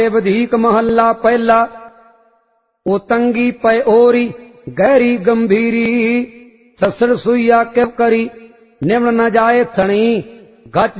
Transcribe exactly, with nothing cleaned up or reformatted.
बधीक महल्ला पहला। ओ तंगी पै ओरी गहरी गंभीरी, ससुर सुइया के करी निमन न जाए थणी, गच